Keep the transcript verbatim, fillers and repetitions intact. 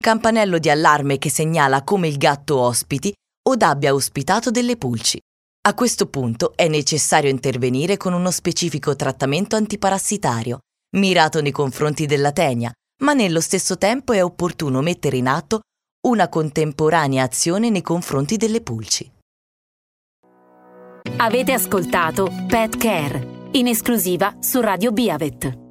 campanello di allarme che segnala come il gatto ospiti od abbia ospitato delle pulci. A questo punto è necessario intervenire con uno specifico trattamento antiparassitario, mirato nei confronti della tenia, ma nello stesso tempo è opportuno mettere in atto una contemporanea azione nei confronti delle pulci. Avete ascoltato Pet Care, in esclusiva su Radio Biavet.